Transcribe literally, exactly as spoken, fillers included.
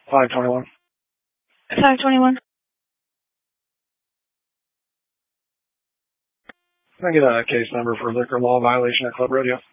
five twenty-one. five twenty-one. Can I get a case number for liquor law violation at Club Rodeo?